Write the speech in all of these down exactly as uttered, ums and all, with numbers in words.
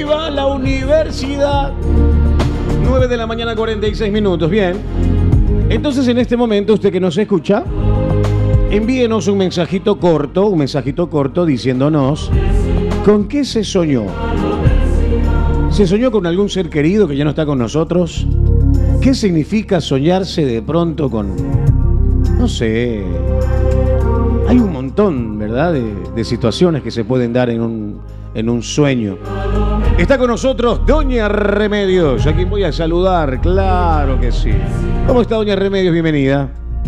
Va la universidad. nueve de la mañana, cuarenta y seis minutos. Bien. Entonces, en este momento, usted que nos escucha, envíenos un mensajito corto, un mensajito corto diciéndonos con qué se soñó. ¿Se soñó con algún ser querido que ya no está con nosotros? ¿Qué significa soñarse de pronto con, no sé, hay un montón, ¿verdad?, de, de situaciones que se pueden dar en un, en un sueño. Está con nosotros Doña Remedios, a quien voy a saludar, claro que sí. ¿Cómo está, Doña Remedios? Bienvenida.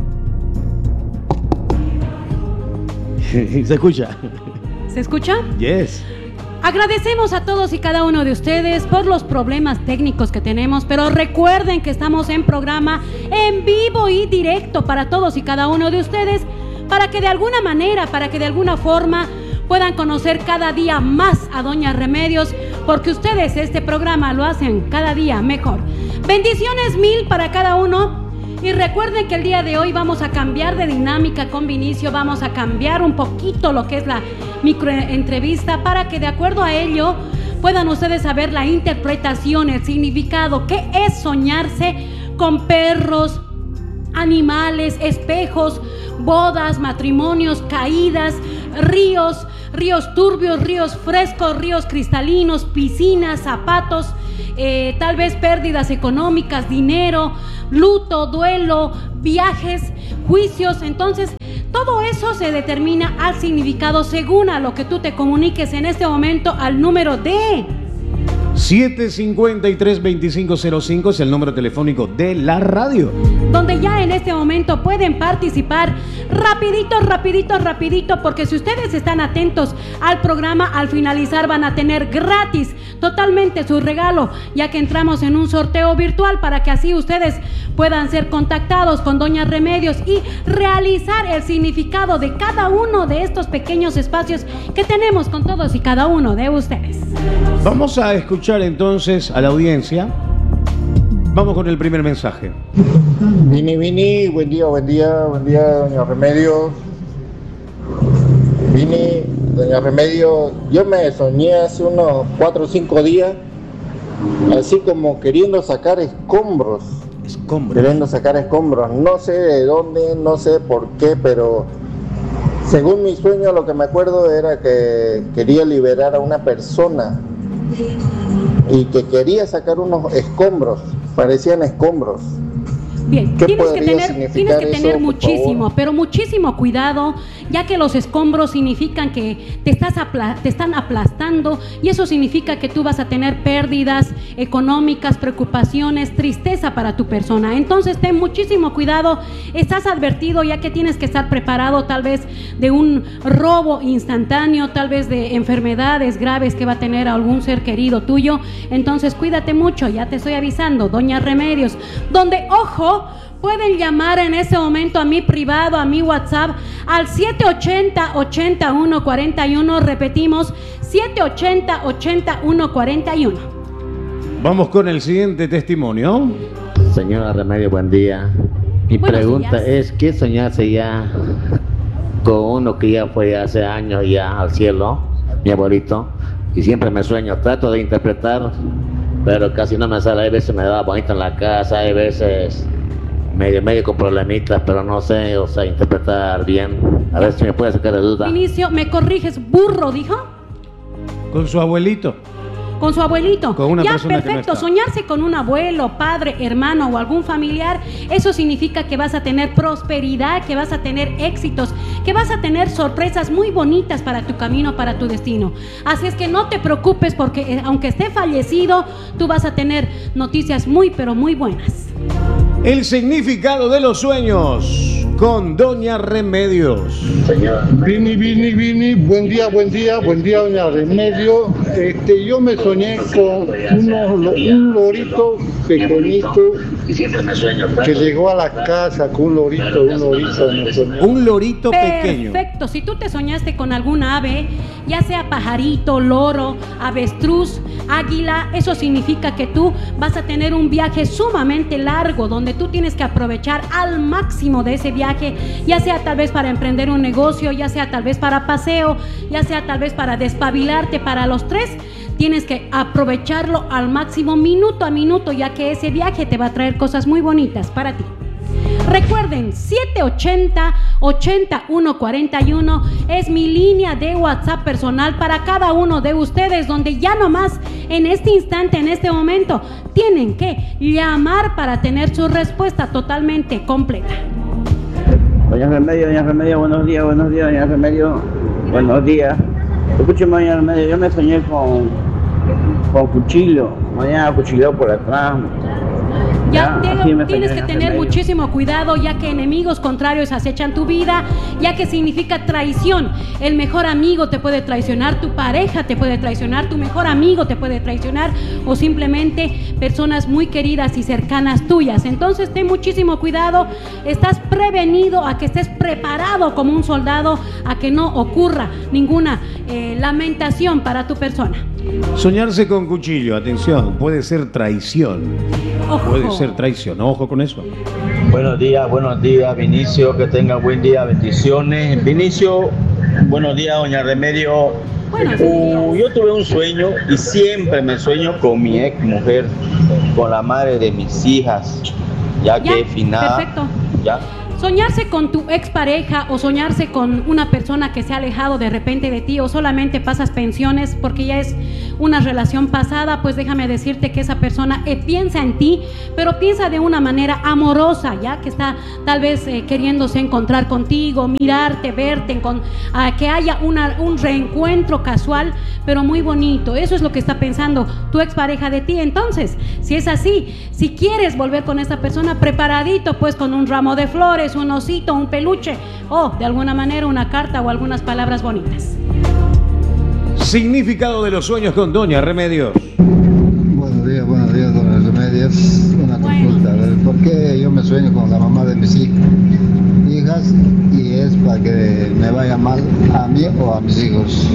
¿Se escucha? ¿Se escucha? Yes. Agradecemos a todos y cada uno de ustedes por los problemas técnicos que tenemos, pero recuerden que estamos en programa en vivo y directo para todos y cada uno de ustedes, para que de alguna manera, para que de alguna forma puedan conocer cada día más a Doña Remedios, porque ustedes este programa lo hacen cada día mejor. Bendiciones mil para cada uno. Y recuerden que el día de hoy vamos a cambiar de dinámica con Vinicio, vamos a cambiar un poquito lo que es la microentrevista para que de acuerdo a ello puedan ustedes saber la interpretación, el significado, qué es soñarse con perros, animales, espejos, bodas, matrimonios, caídas, ríos, ríos turbios, ríos frescos, ríos cristalinos, piscinas, zapatos, eh, tal vez pérdidas económicas, dinero, luto, duelo, viajes, juicios. Entonces, todo eso se determina al significado según a lo que tú te comuniques en este momento al número de siete cinco tres, dos cinco cero cinco es el número telefónico de la radio, donde ya en este momento pueden participar rapidito, rapidito, rapidito, porque si ustedes están atentos al programa, al finalizar van a tener gratis totalmente su regalo, ya que entramos en un sorteo virtual para que así ustedes puedan ser contactados con Doña Remedios y realizar el significado de cada uno de estos pequeños espacios que tenemos con todos y cada uno de ustedes. Vamos a escuchar entonces a la audiencia. Vamos con el primer mensaje. Vini, Vini, buen día, buen día, buen día, Doña Remedios. Vini, Doña Remedios, yo me soñé hace unos cuatro o cinco días, así como queriendo sacar escombros. Escombros. Queriendo sacar escombros. No sé de dónde, no sé por qué, pero según mi sueño lo que me acuerdo era que quería liberar a una persona y que quería sacar unos escombros, parecían escombros. Bien, ¿Qué tienes que podría tener, tienes significar que tener eso, por muchísimo, favor? pero muchísimo cuidado, ya que los escombros significan que te, estás apla- te están aplastando, y eso significa que tú vas a tener pérdidas económicas, preocupaciones, tristeza para tu persona. Entonces ten muchísimo cuidado, estás advertido, ya que tienes que estar preparado tal vez de un robo instantáneo, tal vez de enfermedades graves que va a tener algún ser querido tuyo. Entonces cuídate mucho, ya te estoy avisando, Doña Remedios, donde, ojo, pueden llamar en ese momento a mi privado, a mi WhatsApp, al siete ochenta, ochenta y uno cuarenta y uno. Repetimos, siete ochenta, ochenta y uno cuarenta y uno. Vamos con el siguiente testimonio. Señora Remedio, buen día. Mi Buenos pregunta días. es, ¿qué soñarse ya con uno que ya fue hace años ya al cielo, mi abuelito? Y siempre me sueño, trato de interpretar, pero casi no me sale. Hay veces me da bonito en la casa, hay veces medio medio con problemitas, pero no sé, o sea, interpretar bien. A ver si me puede sacar de duda. Inicio, ¿me corriges? ¿Burro dijo? Con su abuelito. Con su abuelito. Con una ya, persona que no perfecto. está. Soñarse con un abuelo, padre, hermano o algún familiar, eso significa que vas a tener prosperidad, que vas a tener éxitos, que vas a tener sorpresas muy bonitas para tu camino, para tu destino. Así es que no te preocupes, porque eh, aunque esté fallecido, tú vas a tener noticias muy, pero muy buenas. El significado de los sueños con Doña Remedios. Vini, Vini, Vini, buen día, buen día, buen día, Doña Remedio. Este, yo me soñé con unos, lo- un lorito pequeñito que llegó a la casa con un lorito, un lorito. Me soñé. Un lorito pequeño. Perfecto. Si tú te soñaste con algún ave, ya sea pajarito, loro, avestruz, águila, eso significa que tú vas a tener un viaje sumamente largo, donde tú tienes que aprovechar al máximo de ese viaje, ya sea tal vez para emprender un negocio, ya sea tal vez para paseo, ya sea tal vez para despabilarte. Para los tres tienes que aprovecharlo al máximo, minuto a minuto, ya que ese viaje te va a traer cosas muy bonitas para ti. Recuerden, siete ochenta, ochenta y uno cuarenta y uno es mi línea de WhatsApp personal para cada uno de ustedes, donde ya nomás en este instante, en este momento, tienen que llamar para tener su respuesta totalmente completa. Doña Remedio, Doña Remedio, buenos días, buenos días, Doña Remedio, buenos días. Escúcheme, Doña Remedio, yo me soñé con, con cuchillo, mañana cuchillado por atrás. Ya, Ya, Diego, tienes que tener muchísimo cuidado, ya que enemigos contrarios acechan tu vida, ya que significa traición. El mejor amigo te puede traicionar, tu pareja te puede traicionar, tu mejor amigo te puede traicionar, o simplemente personas muy queridas y cercanas tuyas. Entonces ten muchísimo cuidado, estás prevenido, a que estés preparado como un soldado, a que no ocurra ninguna eh, lamentación para tu persona. Soñarse con cuchillo, atención, puede ser traición. Ojo. Puede ser traición, ojo con eso. Buenos días, buenos días, Vinicio, que tenga buen día, bendiciones. Vinicio, buenos días, Doña Remedio. Buenos Uh, días. yo tuve un sueño y siempre me sueño con mi ex mujer, con la madre de mis hijas, ya, Ya, que es finada. perfecto. Ya. Soñarse con tu expareja o soñarse con una persona que se ha alejado de repente de ti, o solamente pasas pensiones porque ya es una relación pasada, pues déjame decirte que esa persona eh, piensa en ti, pero piensa de una manera amorosa, ya que está tal vez eh, queriéndose encontrar contigo, mirarte, verte, con, uh, que haya una, un reencuentro casual, pero muy bonito. Eso es lo que está pensando tu expareja de ti. Entonces, si es así, si quieres volver con esa persona, preparadito pues con un ramo de flores, un osito, un peluche, o de alguna manera una carta o algunas palabras bonitas. Significado de los sueños con Doña Remedios. Buenos días, buenos días, Doña Remedios. Una consulta, a ver, ¿por qué yo me sueño con la mamá de mis hijas? hijas y es para que me vaya mal a mí o a mis hijos?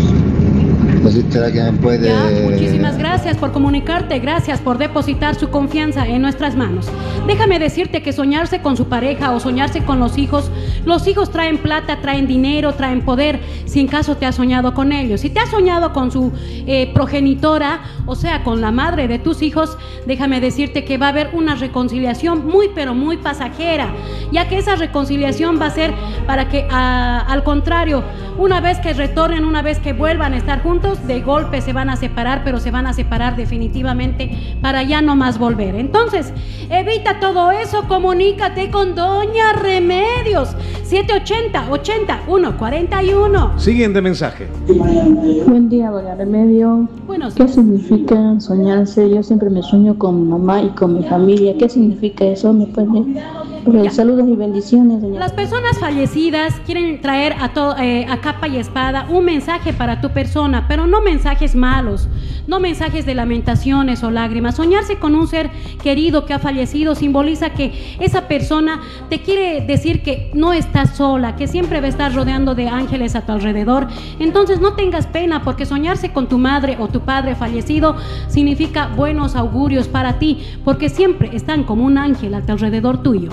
Así será que me puede... Ya, muchísimas gracias por comunicarte, gracias por depositar su confianza en nuestras manos. Déjame decirte que soñarse con su pareja o soñarse con los hijos, los hijos traen plata, traen dinero, traen poder, si en caso te has soñado con ellos. Si te has soñado con su eh, progenitora, o sea, con la madre de tus hijos, déjame decirte que va a haber una reconciliación muy, pero muy pasajera, ya que esa reconciliación va a ser para que, a, al contrario, una vez que retornen, una vez que vuelvan a estar juntos, de golpe se van a separar, pero se van a separar definitivamente para ya no más volver. Entonces, evita todo eso, comunícate con Doña Remedios, siete ochenta, ochenta, uno cuarenta y uno. Siguiente mensaje. Buen día, Doña Remedio. Buenos ¿Qué días. significa soñarse? Yo siempre me sueño con mi mamá y con mi familia. ¿Qué significa eso? ¿Me puede? Pues, saludos y bendiciones, doña. Las personas fallecidas quieren traer a, to, eh, a capa y espada un mensaje para tu persona, pero no mensajes malos, no mensajes de lamentaciones o lágrimas. Soñarse con un ser querido que ha fallecido simboliza que esa persona te quiere decir que no estás sola, que siempre va a estar rodeando de ángeles a tu alrededor. Entonces no tengas pena, porque soñarse con tu madre o tu padre fallecido significa buenos augurios para ti, porque siempre están como un ángel a tu alrededor tuyo.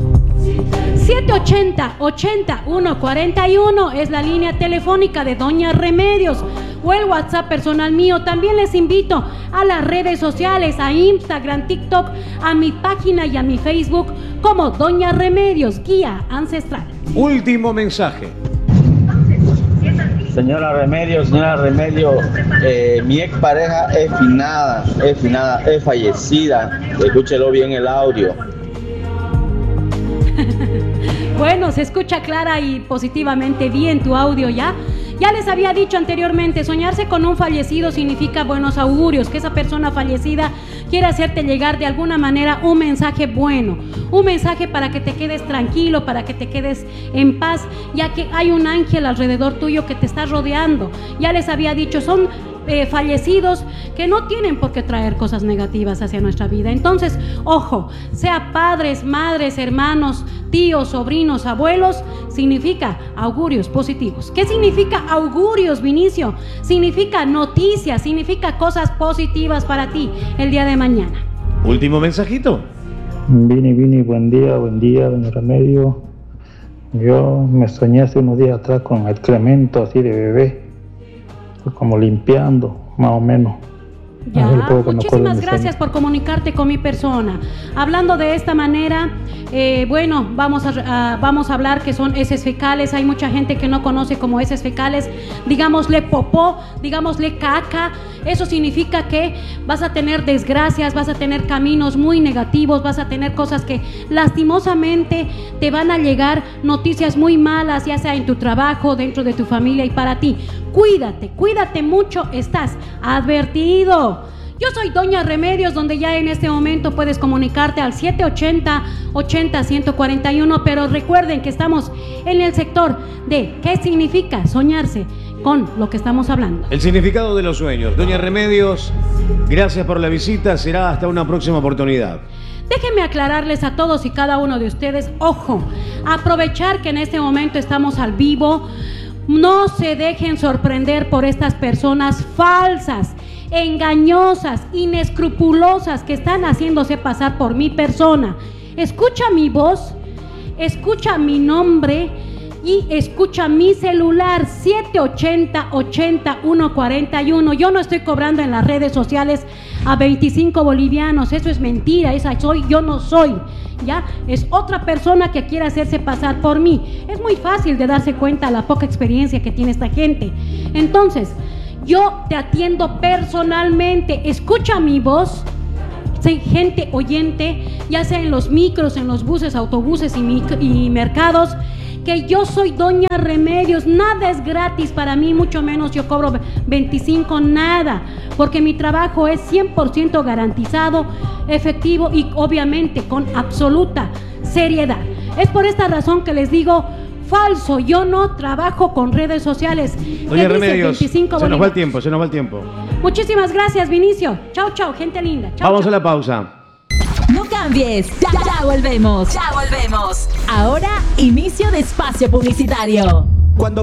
siete ochenta, ochenta, uno cuarenta y uno es la línea telefónica de Doña Remedios, o el WhatsApp personal mío. También les invito a las redes sociales, a Instagram, TikTok, a mi página y a mi Facebook como Doña Remedios, guía ancestral. Último mensaje. Señora Remedio, señora Remedio, eh, mi expareja es finada, es finada, es fallecida. Escúchelo bien el audio. Bueno, se escucha clara y positivamente bien tu audio ya. Ya les había dicho anteriormente, soñarse con un fallecido significa buenos augurios, que esa persona fallecida quiere hacerte llegar de alguna manera un mensaje bueno, un mensaje para que te quedes tranquilo, para que te quedes en paz, ya que hay un ángel alrededor tuyo que te está rodeando. Ya les había dicho, son eh, fallecidos que no tienen por qué traer cosas negativas hacia nuestra vida. Entonces, ojo, sea padres, madres, hermanos, tíos, sobrinos, abuelos, significa augurios positivos. ¿Qué significa augurios, Vinicio? Significa noticias, significa cosas positivas para ti el día de mañana. Último mensajito. Vini, Vini, buen día, buen día, Doña Remedio. Yo me soñé hace unos días atrás con el excremento así de bebé, como limpiando, más o menos. Ya, Eso es todo lo que me acuerdo de muchísimas mis gracias sueños. por comunicarte con mi persona. Hablando de esta manera, eh, bueno, vamos a, a- vamos a hablar que son heces fecales. Hay mucha gente que no conoce como heces fecales. Digámosle popó, digámosle caca. Eso significa que vas a tener desgracias, vas a tener caminos muy negativos, vas a tener cosas que lastimosamente te van a llegar noticias muy malas, ya sea en tu trabajo, dentro de tu familia y para ti. Cuídate, cuídate mucho, estás advertido. Yo soy Doña Remedios, donde ya en este momento puedes comunicarte al siete ochenta, ochenta, ciento cuarenta y uno, pero recuerden que estamos en el sector de qué significa soñarse con lo que estamos hablando. El significado de los sueños. Doña Remedios, gracias por la visita. Será hasta una próxima oportunidad. Déjenme aclararles a todos y cada uno de ustedes, ojo, aprovechar que en este momento estamos al vivo, no se dejen sorprender por estas personas falsas, engañosas, inescrupulosas que están haciéndose pasar por mi persona. Escucha mi voz, escucha mi nombre y escucha mi celular siete ochenta, ochenta, ciento cuarenta y uno. Yo no estoy cobrando en las redes sociales a veinticinco bolivianos, eso es mentira, esa soy, yo no soy, ya, es otra persona que quiere hacerse pasar por mí. Es muy fácil de darse cuenta la poca experiencia que tiene esta gente. Entonces, yo te atiendo personalmente, escucha mi voz. Soy gente oyente, ya sea en los micros, en los buses, autobuses y, mic- y mercados, que yo soy Doña Remedios. Nada es gratis para mí, mucho menos yo cobro veinticinco, nada, porque mi trabajo es cien por ciento garantizado, efectivo y obviamente con absoluta seriedad. Es por esta razón que les digo, falso, yo no trabajo con redes sociales. Doña ¿Qué dice Remedios, se veinticinco nos va el bolívares? tiempo, se nos va el tiempo. Muchísimas gracias, Vinicio. Chao, chao, gente linda. Chao, Vamos chao. a la pausa. No cambies, ya, ya volvemos. Ya volvemos. Ahora, inicio de espacio publicitario.